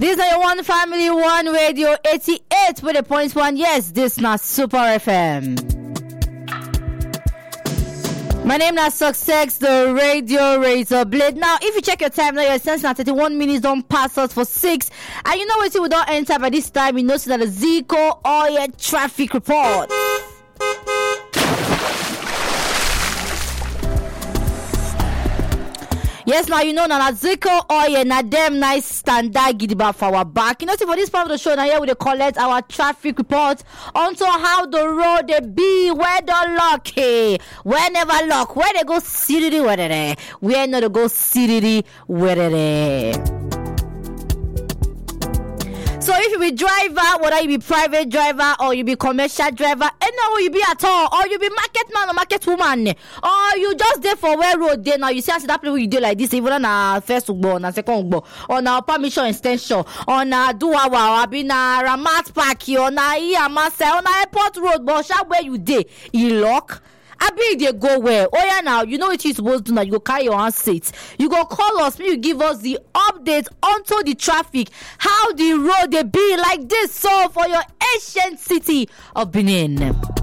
This is your One Family, One Radio 88 with a point one. Yes, this is not Super FM. My name is Success, the radio razor blade. Now, if you check your time, now you're sensing that 31 minutes don't pass us for 6. And you know what? We don't enter by this time. You notice that the Zico oil traffic report. Yes, now you know now Zico oil na them nice standard gidiba for our back. You know, see for this part of the show now here we dey collect our traffic report onto how the road they be, where the lock, hey, where never lock, where they go city, where they, where not they go city, where they. So if you be driver, whether you be private driver or you be commercial driver, anywhere you be at all, or you be market man or market woman, or you just there for where road there now, you see that place where you do like this, even on a first ugbo, on a second ugbo, on a permission extension, on a duawa, or be na Ramat Park, on a Iyamase, on a airport road, but where you dey, you lock. I be they go where? Oh yeah, now you know what you're supposed to do now. You go carry your own seats. You go call us. You give us the updates onto the traffic, how the road they be like this. So for your ancient city of Benin.